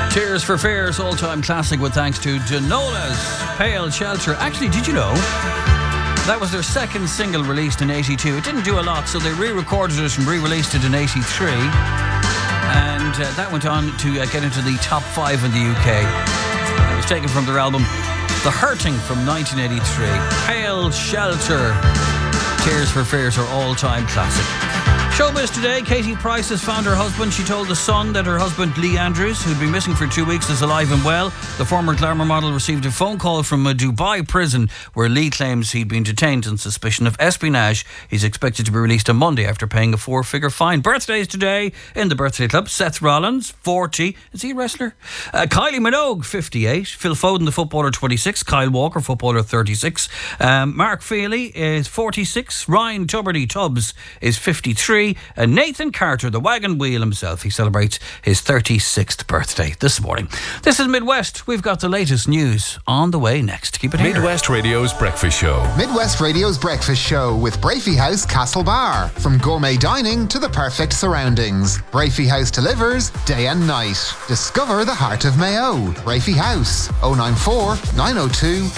Tears for Fears, all-time classic with thanks to Denola's Pale Shelter. Actually, did you know that was their second single released in 82? It didn't do a lot, so they re-recorded it and re-released it in 83. And that went on to get into the top 5 in the UK. It was taken from their album The Hurting from 1983. Pale Shelter. Tears for Fears are all-time classic. Showbiz today, Katie Price has found her husband. She told The Sun that her husband, Lee Andrews, who'd been missing for 2 weeks, is alive and well. The former glamour model received a phone call from a Dubai prison where Lee claims he'd been detained on suspicion of espionage. He's expected to be released on Monday after paying a 4-figure fine. Birthdays today in the Birthday Club. Seth Rollins, 40. Is he a wrestler? Kylie Minogue, 58. Phil Foden, the footballer, 26. Kyle Walker, footballer, 36. Mark Feely is 46. Ryan Tubbs is 53. And Nathan Carter, the wagon wheel himself, he celebrates his 36th birthday this morning. This is Midwest. We've got the latest news on the way next. Keep it here. Midwest Radio's Breakfast Show. Midwest Radio's Breakfast Show with Brafey House Castlebar. From gourmet dining to the perfect surroundings, Brafey House delivers day and night. Discover the heart of Mayo. Brafey House, 094 902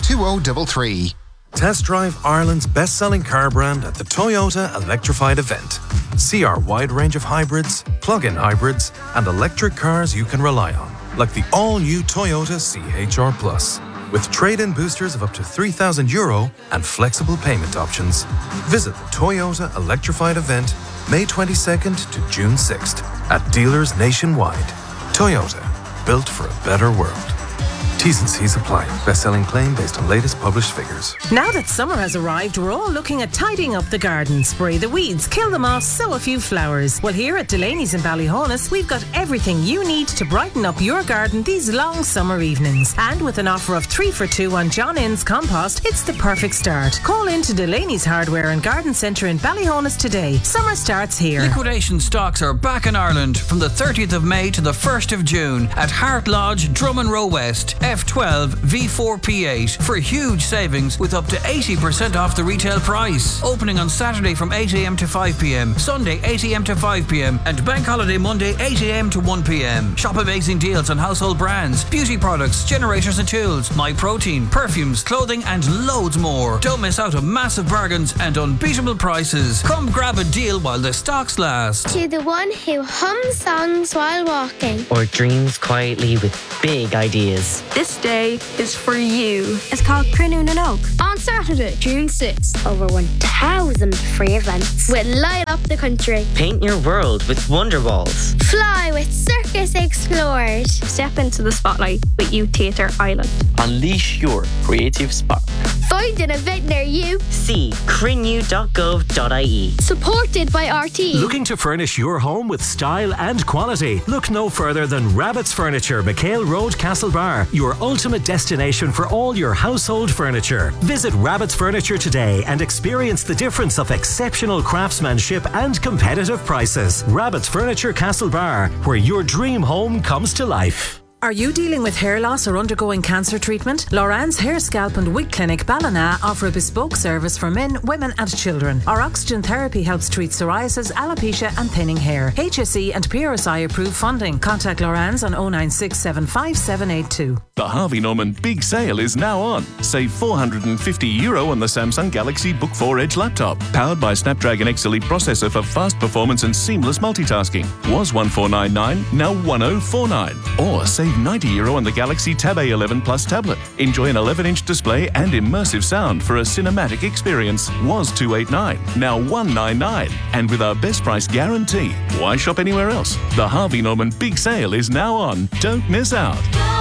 2033. Test drive Ireland's best-selling car brand at the Toyota Electrified event. See our wide range of hybrids, plug-in hybrids, and electric cars you can rely on, like the all-new Toyota CHR Plus, with trade-in boosters of up to €3,000 and flexible payment options. Visit the Toyota Electrified event May 22nd to June 6th at dealers nationwide. Toyota, built for a better world. T's and C's apply. Best-selling claim based on latest published figures. Now that summer has arrived, we're all looking at tidying up the garden. Spray the weeds, kill them off, sow a few flowers. Well, here at Delaney's in Ballyhonus, we've got everything you need to brighten up your garden these long summer evenings. And with an offer of 3 for 2 on John Innes compost, it's the perfect start. Call in to Delaney's Hardware and Garden Centre in Ballyhonus today. Summer starts here. Liquidation stocks are back in Ireland from the 30th of May to the 1st of June at Hart Lodge, Drummond Row West. F12 V4 P8 for huge savings with up to 80% off the retail price. Opening on Saturday from 8am to 5pm, Sunday 8am to 5pm, and Bank Holiday Monday 8am to 1pm. Shop amazing deals on household brands, beauty products, generators and tools, My Protein, perfumes, clothing and loads more. Don't miss out on massive bargains and unbeatable prices. Come grab a deal while the stocks last. To the one who hums songs while walking or dreams quietly with big ideas. This day is for you. It's called Crunoon and Oak. On Saturday, June 6th. Over 1,000 free events. With Light Up the Country. Paint your world with Wonder Walls. Fly with Circus Explorers. Step into the spotlight with Youth Theatre Ireland. Unleash your creative spark. Find an event near you. See crinew.gov.ie. Supported by RT. Looking to furnish your home with style and quality? Look no further than Rabbit's Furniture, McHale Road, Castlebar. Your ultimate destination for all your household furniture. Visit Rabbit's Furniture today and experience the difference of exceptional craftsmanship and competitive prices. Rabbit's Furniture, Castlebar, where your dream home comes to life. Are you dealing with hair loss or undergoing cancer treatment? Loran's Hair, Scalp and Wig Clinic Ballina offer a bespoke service for men, women and children. Our oxygen therapy helps treat psoriasis, alopecia and thinning hair. HSE and PRSI approved funding. Contact Loran's on 096 75782. The Harvey Norman Big Sale is now on. Save €450 on the Samsung Galaxy Book 4 Edge laptop. Powered by Snapdragon X Elite processor for fast performance and seamless multitasking. Was $1,499, now $1,049. Or save €90 on the Galaxy Tab A11 Plus tablet. Enjoy an 11-inch display and immersive sound for a cinematic experience. Was $289, now $199. And with our best price guarantee, why shop anywhere else? The Harvey Norman Big Sale is now on. Don't miss out.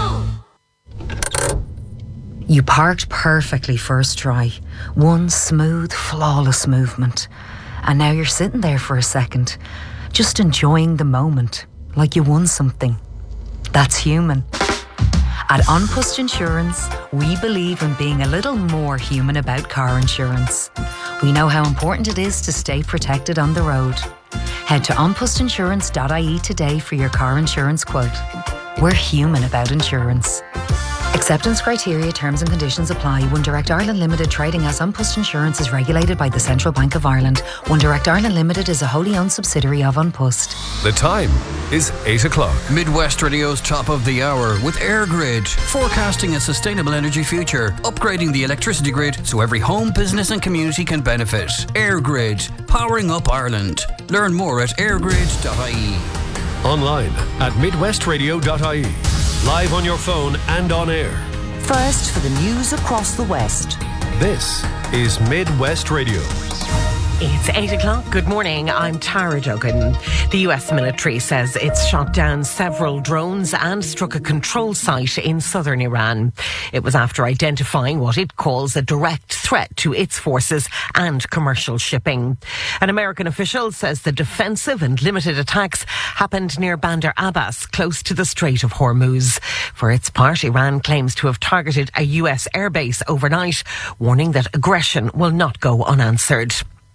You parked perfectly first try. One smooth, flawless movement. And now you're sitting there for a second, just enjoying the moment, like you won something. That's human. At An Post Insurance, we believe in being a little more human about car insurance. We know how important it is to stay protected on the road. Head to onpostinsurance.ie today for your car insurance quote. We're human about insurance. Acceptance criteria, terms and conditions apply. One Direct Ireland Limited, trading as An Post Insurance, is regulated by the Central Bank of Ireland. One Direct Ireland Limited is a wholly owned subsidiary of An Post. The time is 8 o'clock. Midwest Radio's top of the hour with EirGrid, forecasting a sustainable energy future, upgrading the electricity grid so every home, business and community can benefit. EirGrid, powering up Ireland. Learn more at airgrid.ie. Online at midwestradio.ie. Live on your phone and on air. First for the news across the West. This is Midwest Radio. It's 8 o'clock. Good morning. I'm Tara Duggan. The US military says it's shot down several drones and struck a control site in southern Iran. It was after identifying what it calls a direct threat to its forces and commercial shipping. An American official says the defensive and limited attacks happened near Bandar Abbas, close to the Strait of Hormuz. For its part, Iran claims to have targeted a US airbase overnight, warning that aggression will not go unanswered.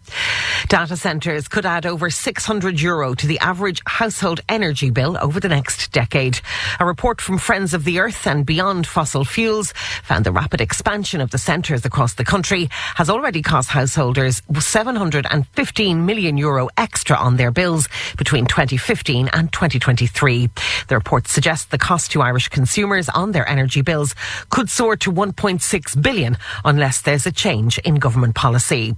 Data centres could add over €600 to the average household energy bill over the next decade. A report from Friends of the Earth and Beyond Fossil Fuels found the rapid expansion of the centres across the country has already cost householders €715 million extra on their bills between 2015 and 2023. The report suggests the cost to Irish consumers on their energy bills could soar to €1.6 billion unless there's a change in government policy.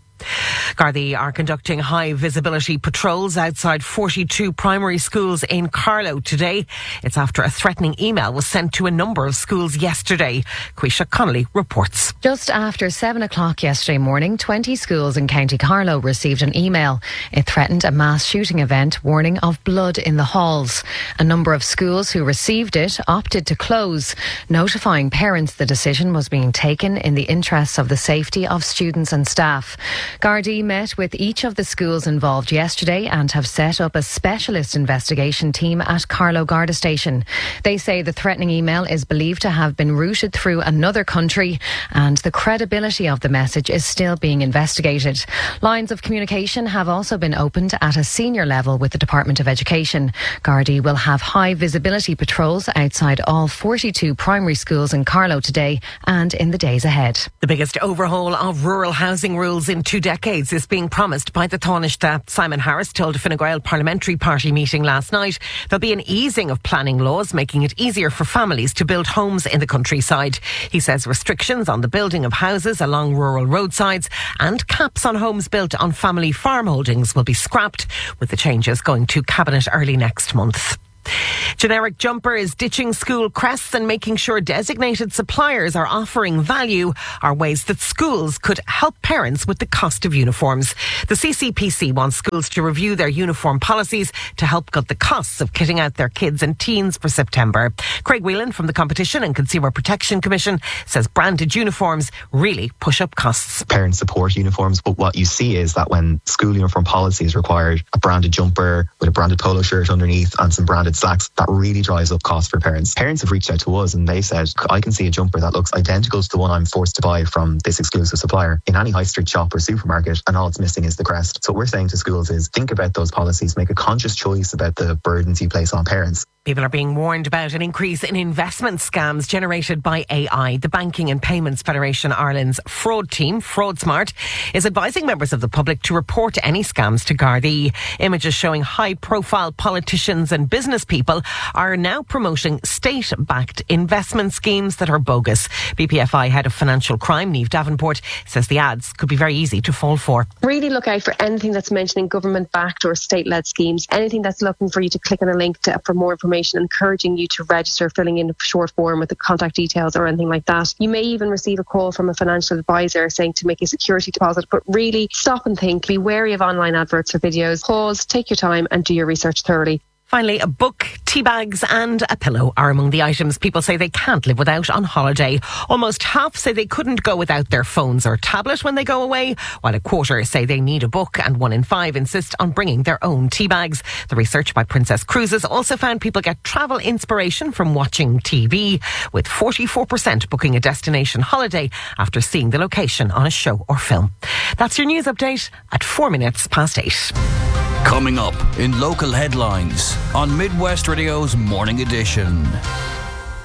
Gardaí are conducting high visibility patrols outside 42 primary schools in Carlow today. It's after a threatening email was sent to a number of schools yesterday. Quisha Connolly reports. Just after 7 o'clock yesterday morning, 20 schools in County Carlow received an email. It threatened a mass shooting event, warning of blood in the halls. A number of schools who received it opted to close, notifying parents the decision was being taken in the interests of the safety of students and staff. Gardaí met with each of the schools involved yesterday and have set up a specialist investigation team at Carlow Garda Station. They say the threatening email is believed to have been routed through another country and the credibility of the message is still being investigated. Lines of communication have also been opened at a senior level with the Department of Education. Gardaí will have high visibility patrols outside all 42 primary schools in Carlow today and in the days ahead. The biggest overhaul of rural housing rules in 2 decades is being promised by the Taoiseach. Simon Harris told a Fine Gael Parliamentary Party meeting last night there'll be an easing of planning laws, making it easier for families to build homes in the countryside. He says restrictions on the building of houses along rural roadsides and caps on homes built on family farm holdings will be scrapped, with the changes going to Cabinet early next month. Generic Jumper is ditching school crests and making sure designated suppliers are offering value are ways that schools could help parents with the cost of uniforms. The CCPC wants schools to review their uniform policies to help cut the costs of kitting out their kids and teens for September. Craig Whelan from the Competition and Consumer Protection Commission says branded uniforms really push up costs. Parents support uniforms, but what you see is that when school uniform policies require a branded jumper with a branded polo shirt underneath and some branded slacks, that really drives up costs for parents. Parents have reached out to us and they said, I can see a jumper that looks identical to the one I'm forced to buy from this exclusive supplier in any high street shop or supermarket, and all it's missing is the crest. So what we're saying to schools is think about those policies, make a conscious choice about the burdens you place on parents. People are being warned about an increase in investment scams generated by AI. The Banking and Payments Federation Ireland's fraud team, FraudSmart, is advising members of the public to report any scams to Gardaí. Images showing high-profile politicians and business people are now promoting state-backed investment schemes that are bogus. BPFI Head of Financial Crime, Niamh Davenport, says the ads could be very easy to fall for. Really look out for anything that's mentioning government-backed or state-led schemes, anything that's looking for you to click on a link for more information, encouraging you to register, filling in a short form with the contact details or anything like that. You may even receive a call from a financial advisor saying to make a security deposit, but really stop and think, be wary of online adverts or videos, pause, take your time and do your research thoroughly. Finally, a book, tea bags and a pillow are among the items people say they can't live without on holiday. Almost half say they couldn't go without their phones or tablet when they go away, while a quarter say they need a book and 1 in 5 insist on bringing their own tea bags. The research by Princess Cruises also found people get travel inspiration from watching TV, with 44% booking a destination holiday after seeing the location on a show or film. That's your news update at 4 minutes past 8. Coming up in local headlines on Midwest Radio's Morning Edition.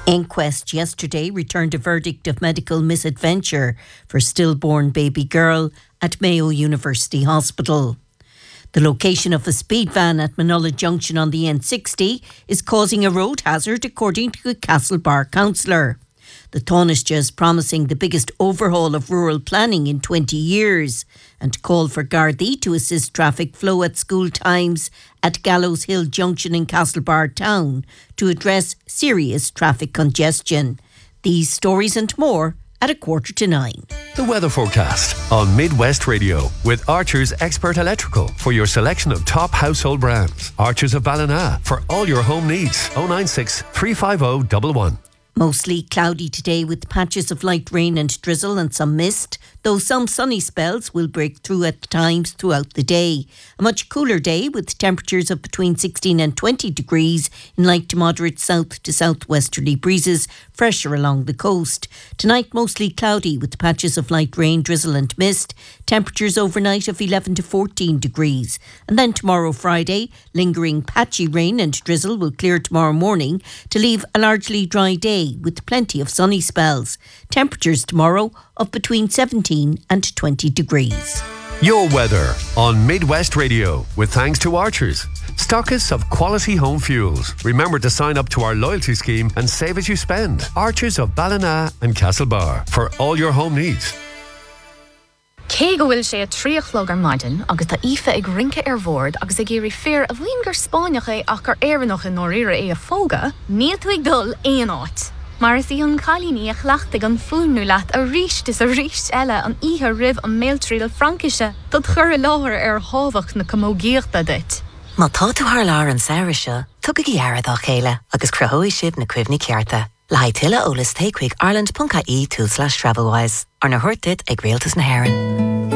Inquest yesterday returned a verdict of medical misadventure for stillborn baby girl at Mayo University Hospital. The location of a speed van at Manola Junction on the N60 is causing a road hazard, according to a Castlebar councillor. The Taoiseach is promising the biggest overhaul of rural planning in 20 years and called for Gardaí to assist traffic flow at school times at Gallows Hill Junction in Castlebar town to address serious traffic congestion. These stories and more at 8:45. The weather forecast on Midwest Radio with Archer's Expert Electrical for your selection of top household brands. Archer's of Ballina for all your home needs. 096 350 111. Mostly cloudy today with patches of light rain and drizzle and some mist, though some sunny spells will break through at times throughout the day. A much cooler day with temperatures of between 16 and 20 degrees in light to moderate south to southwesterly breezes, fresher along the coast. Tonight mostly cloudy with patches of light rain, drizzle and mist, temperatures overnight of 11 to 14 degrees. And then tomorrow Friday, lingering patchy rain and drizzle will clear tomorrow morning to leave a largely dry day with plenty of sunny spells. Temperatures tomorrow of between 17 and 20 degrees. Your weather on Midwest Radio with thanks to Archers, stockists of quality home fuels. Remember to sign up to our loyalty scheme and save as you spend. Archers of Ballina and Castlebar for all your home needs. Cé go bhfuil sé a tríochlog ar maidin agus tá ife ag rinke ar bhord agus ag géirí fear a bhíon gur Spáineach ach ar éireannach in nóiríre é a fóga, níl tú ag dul éon áit. Mar is í an chalíní a chhlaachtaigh an fúnú leat a ríist is a ríist eile an ihe ribh an méiltríal Frankise dat chur láthir ar hábhach na comógéachta dit. Má tá tú thar lár an saoire seo, tugad í airad á chéile agus cruthóidh sibh na cuimhní cearta. Le haid tuile ólas takeigh ireland.ie/travelwise ar na thuirtead ag Réaltas na Héireann.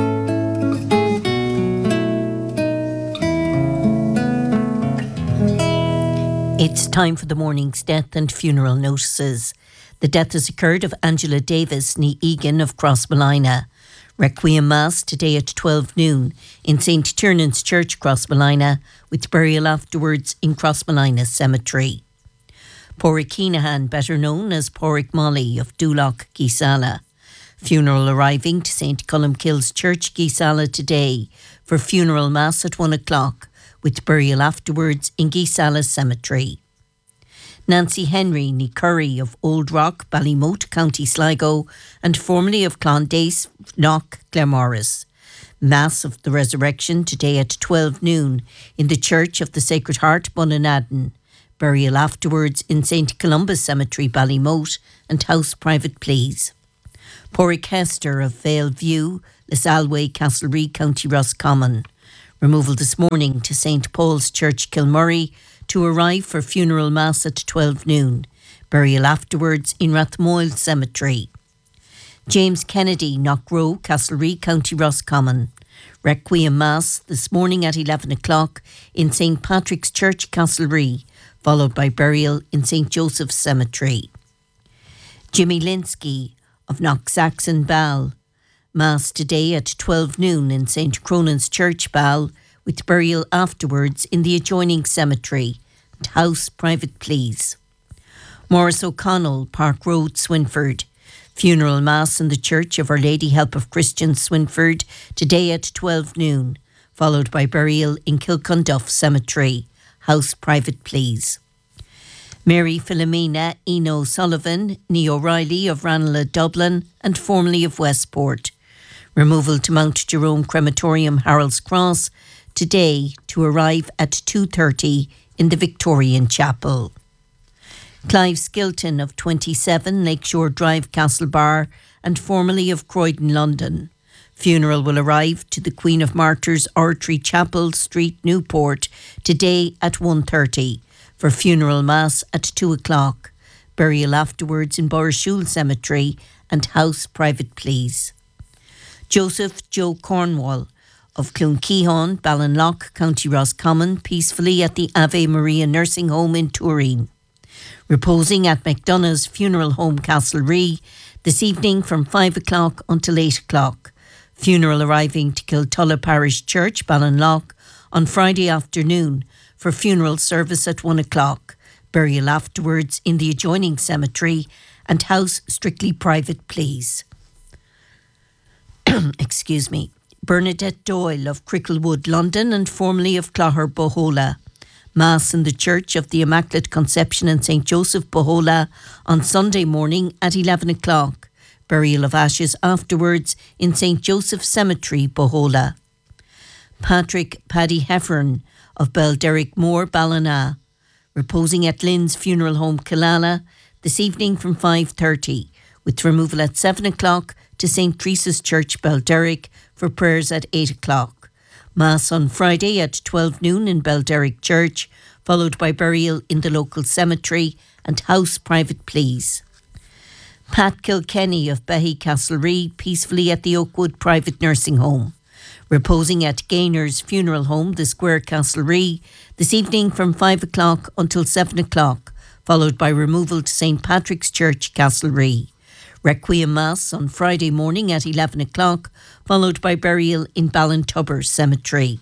It's time for the morning's death and funeral notices. The death has occurred of Angela Davis, ní Egan of Crossmolina. Requiem Mass today at 12 noon in St. Tiernan's Church, Crossmolina, with burial afterwards in Crossmolina Cemetery. Pádraig Keenahan, better known as Pádraig Molly of Dúlach, Geesala. Funeral arriving to St. Columkill's Church, Geesala today for funeral mass at 1 o'clock, with burial afterwards in Geesala Cemetery. Nancy Henry, ní Curry of Old Rock, Ballymote, County Sligo, and formerly of Clondace, Knock, Claremorris. Mass of the Resurrection today at 12 noon in the Church of the Sacred Heart, Bunanadden. Burial afterwards in St. Columba's Cemetery, Ballymote, and house private please. Pádraig Hester of Vale View, Lesalway, Castlereagh, County Roscommon. Removal this morning to St. Paul's Church, Kilmurray, to arrive for funeral mass at 12 noon. Burial afterwards in Rathmoyle Cemetery. James Kennedy, Knockrow, Castlereagh, County Roscommon. Requiem Mass this morning at 11 o'clock in St. Patrick's Church, Castlereagh, followed by burial in St. Joseph's Cemetery. Jimmy Linsky of Knocksaxon, Ball. Mass today at 12 noon in St. Cronan's Church, Ball, with burial afterwards in the adjoining cemetery and house private please. Morris O'Connell, Park Road, Swinford. Funeral Mass in the Church of Our Lady Help of Christians, Swinford, today at 12 noon, followed by burial in Kilcunduff Cemetery, house private please. Mary Philomena Eno Sullivan, ní O'Reilly of Ranelagh, Dublin, and formerly of Westport. Removal to Mount Jerome Crematorium, Harold's Cross, today to arrive at 2:30 in the Victorian Chapel. Clive Skilton of 27 Lakeshore Drive, Castlebar, and formerly of Croydon, London. Funeral will arrive to the Queen of Martyrs Oratory Chapel, Street, Newport, today at 1:30 for funeral mass at 2 o'clock. Burial afterwards in Borrashule Cemetery and house private please. Joseph Joe Cornwall of Clunkehon, Ballinlough, County Roscommon, peacefully at the Ave Maria Nursing Home in Turin. Reposing at McDonough's Funeral Home, Castlereagh, this evening from 5 o'clock until 8 o'clock. Funeral arriving to Kiltulla Parish Church, Ballinlough, on Friday afternoon for funeral service at 1 o'clock. Burial afterwards in the adjoining cemetery, and house strictly private, please. Excuse me. Bernadette Doyle of Cricklewood, London, and formerly of Clogher, Bohola. Mass in the Church of the Immaculate Conception in St. Joseph, Bohola, on Sunday morning at 11 o'clock. Burial of ashes afterwards in St. Joseph Cemetery, Bohola. Patrick Paddy Heffern of Belderrick Moor, Ballina, reposing at Lynn's Funeral Home, Killala, this evening from 5:30, with removal at 7 o'clock to St. Teresa's Church, Belderrick, for prayers at 8 o'clock. Mass on Friday at 12 noon in Belderrick Church, followed by burial in the local cemetery and house private, please. Pat Kilkenny of Behy Castlereagh, peacefully at the Oakwood Private Nursing Home. Reposing at Gainer's Funeral Home, the Square, Castlereagh, this evening from 5 o'clock until 7 o'clock, followed by removal to St. Patrick's Church, Castlereagh. Requiem Mass on Friday morning at 11 o'clock, followed by burial in Ballintubber Cemetery.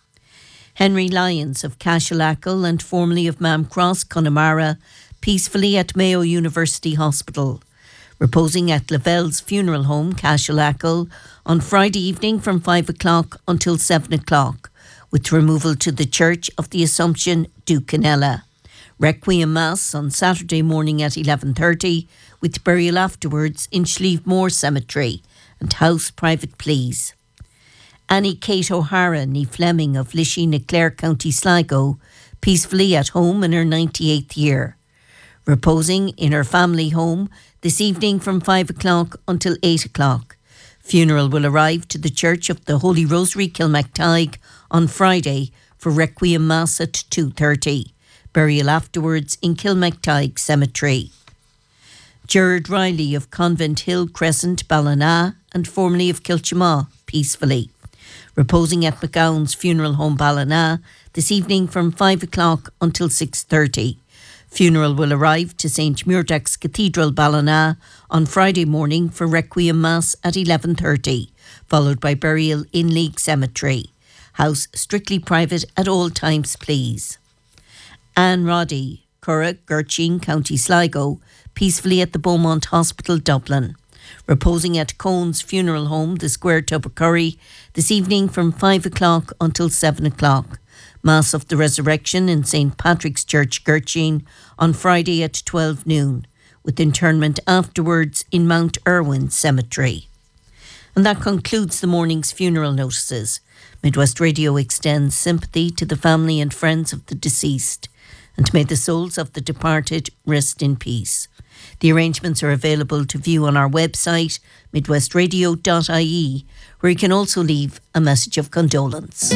Henry Lyons of Cashelackle and formerly of Mam Cross, Connemara, peacefully at Mayo University Hospital. Reposing at Lavelle's Funeral Home, Cashelackle, on Friday evening from 5 o'clock until 7 o'clock, with removal to the Church of the Assumption, Ducanella. Requiem Mass on Saturday morning at 11:30, with burial afterwards in Schlieve Cemetery and house private, please. Annie Kate O'Hara, ní Fleming of Lishi na Clare, County Sligo, peacefully at home in her 98th year. Reposing in her family home this evening from 5 o'clock until 8 o'clock. Funeral will arrive to the Church of the Holy Rosary, Kilmactyghe, on Friday for Requiem Mass at 2:30. Burial afterwards in Kilmactyghe Cemetery. Gerard Riley of Convent Hill Crescent, Ballina, and formerly of Kilchamaw, peacefully. Reposing at McGowan's Funeral Home, Ballina, this evening from 5 o'clock until 6:30. Funeral will arrive to St. Muirdax Cathedral, Ballina, on Friday morning for Requiem Mass at 11:30, followed by burial in League Cemetery. House strictly private at all times, please. Anne Roddy, Curragh, Gurchin, County Sligo, peacefully at the Beaumont Hospital, Dublin. Reposing at Cohen's Funeral Home, the Square, Tubbercurry, this evening from 5 o'clock until 7 o'clock. Mass of the Resurrection in St. Patrick's Church, Gurchin, on Friday at 12 noon, with interment afterwards in Mount Irwin Cemetery. And that concludes the morning's funeral notices. Midwest Radio extends sympathy to the family and friends of the deceased, and may the souls of the departed rest in peace. The arrangements are available to view on our website, midwestradio.ie, where you can also leave a message of condolence.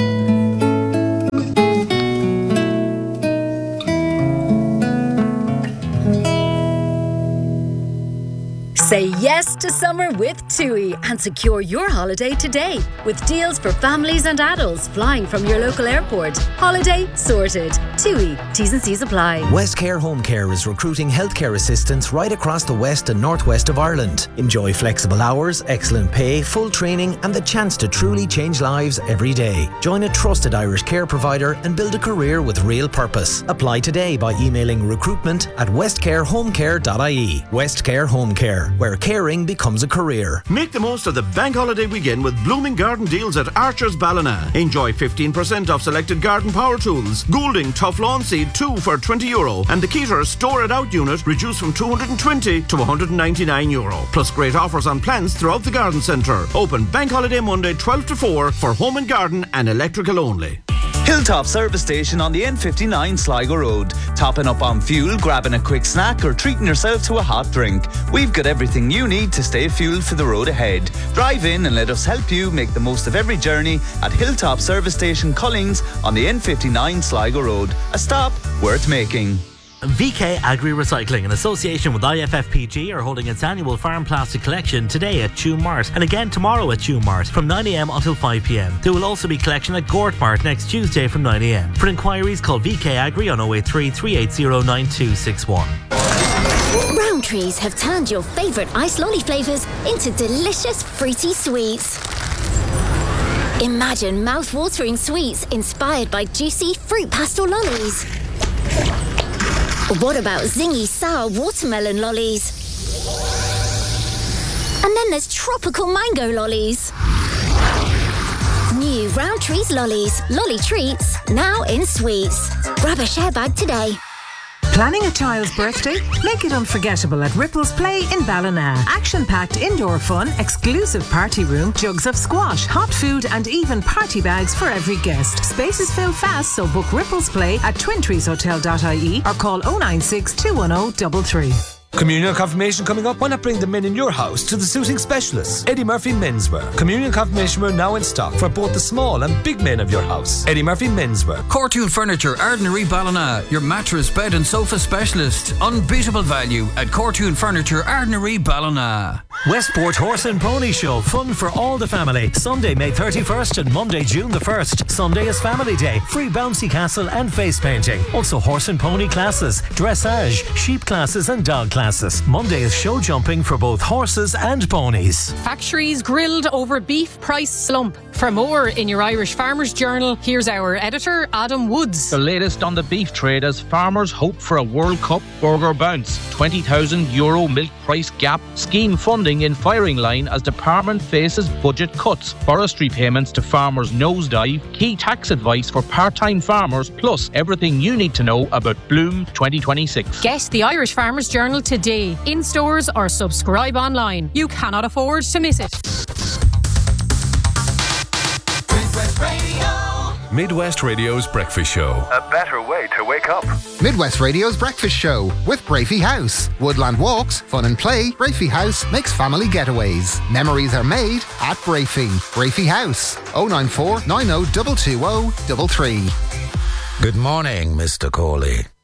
Say yes to summer with TUI and secure your holiday today with deals for families and adults flying from your local airport. Holiday sorted. TUI. T's and C's apply. Westcare Home Care is recruiting healthcare assistants right across the west and northwest of Ireland. Enjoy flexible hours, excellent pay, full training and the chance to truly change lives every day. Join a trusted Irish care provider and build a career with real purpose. Apply today by emailing recruitment@westcarehomecare.ie. Westcare Home Care, where caring becomes a career. Make the most of the bank holiday weekend with blooming garden deals at Archer's Ballina. Enjoy 15% off selected garden power tools. Goulding Tough Lawn Seed 2 for €20 and the Keter Store It Out unit reduced from €220 to €199. Plus great offers on plants throughout the garden centre. Open bank holiday Monday 12 to 4 for home and garden and electrical only. Hilltop Service Station on the N59 Sligo Road. Topping up on fuel, grabbing a quick snack or treating yourself to a hot drink. We've got everything you need to stay fueled for the road ahead. Drive in and let us help you make the most of every journey at Hilltop Service Station Cullings on the N59 Sligo Road. A stop worth making. VK Agri Recycling, in association with IFFPG, are holding its annual farm plastic collection today at Tuam Mart and again tomorrow at Tuam Mart from 9 a.m. until 5 p.m. There will also be collection at Gort Mart next Tuesday from 9 a.m. For inquiries, call VK Agri on 083 380 9261. Rowntree's have turned your favourite ice lolly flavours into delicious fruity sweets. Imagine mouth-watering sweets inspired by juicy fruit pastel lollies. What about zingy sour watermelon lollies? And then there's tropical mango lollies. New Rowntree's lollies, lolly treats, now in sweets. Grab a share bag today. Planning a child's birthday? Make it unforgettable at Ripples Play in Ballina. Action-packed indoor fun, exclusive party room, jugs of squash, hot food and even party bags for every guest. Spaces fill fast, so book Ripples Play at twintreeshotel.ie or call 096 210 33. Communion and confirmation coming up. Why not bring the men in your house to the suiting specialists? Eddie Murphy Menswear. Communion and confirmation wear now in stock for both the small and big men of your house. Eddie Murphy Menswear. Cortoon Furniture, Ardnary Ballina. Your mattress, bed and sofa specialist. Unbeatable value at Cortoon Furniture, Ardnary Ballina. Westport Horse and Pony Show. Fun for all the family. Sunday, May 31st and Monday, June the 1st. Sunday is Family Day. Free bouncy castle and face painting. Also horse and pony classes, dressage, sheep classes and dog classes. Monday is show jumping for both horses and ponies. Factories grilled over beef price slump. For more in your Irish Farmers Journal, here's our editor, Adam Woods. The latest on the beef trade as farmers hope for a World Cup burger bounce. €20,000 milk price gap. Scheme funding in firing line as department faces budget cuts. Forestry payments to farmers nosedive. Key tax advice for part-time farmers. Plus everything you need to know about Bloom 2026. Get the Irish Farmers Journal today. In stores or subscribe online. You cannot afford to miss it. Midwest Radio's Breakfast Show. A better way to wake up. Midwest Radio's Breakfast Show with Brafey House. Woodland walks, fun and play. Brafey House makes family getaways. Memories are made at Brafey. Brafey House. 094 90 220 33. Good morning, Mr. Corley.